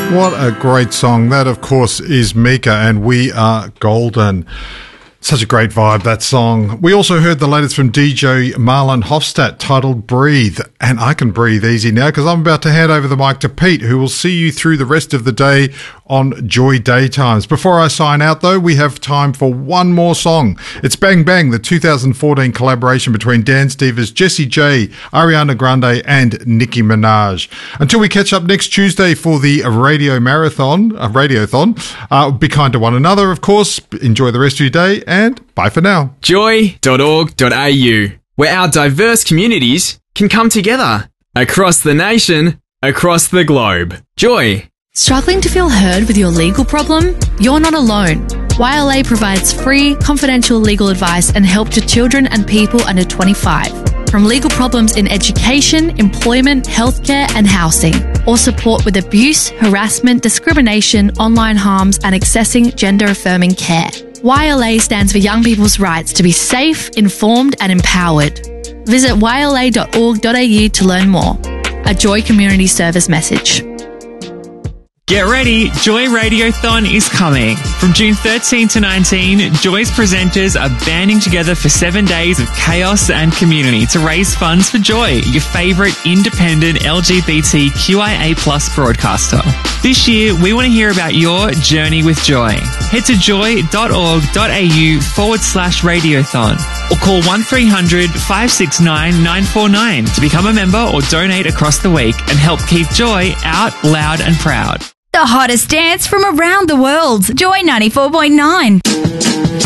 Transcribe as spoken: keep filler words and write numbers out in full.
What a great song. That, of course, is Mika and We Are Golden. Such a great vibe, that song. We also heard the latest from D J Marlon Hofstadt titled Breathe. And I can breathe easy now because I'm about to hand over the mic to Pete, who will see you through the rest of the day on Joy Daytimes. Before I sign out, though, we have time for one more song. It's Bang Bang, the two thousand fourteen collaboration between Dan Stevens, Jessie J, Ariana Grande and Nicki Minaj. Until we catch up next Tuesday for the Radio Marathon, a Radiothon, uh, be kind to one another, of course. Enjoy the rest of your day. And bye for now. joy dot org dot a u, where our diverse communities can come together across the nation, across the globe. Joy. Struggling to feel heard with your legal problem? You're not alone. Y L A provides free, confidential legal advice and help to children and people under twenty-five. From legal problems in education, employment, healthcare and housing, or support with abuse, harassment, discrimination, online harms and accessing gender-affirming care. Y L A stands for young people's rights to be safe, informed and empowered. Visit y l a dot org dot a u to learn more. A Joy Community Service message. Get ready, Joy Radiothon is coming. From June thirteenth to nineteenth, Joy's presenters are banding together for seven days of chaos and community to raise funds for Joy, your favourite independent L G B T Q I A plus broadcaster. This year, we want to hear about your journey with Joy. Head to joy dot org dot a u forward slash radiothon or call one three hundred five six nine nine four nine to become a member or donate across the week and help keep Joy out loud and proud. The hottest dance from around the world. Joy ninety-four point nine.